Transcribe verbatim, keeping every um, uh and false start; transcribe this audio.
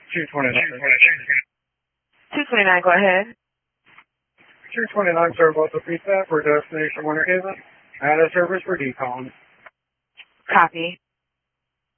two twenty-nine. two twenty-nine, go ahead. two twenty-nine, serve local pizza for destination Winter Haven. Add a service for decon. Copy.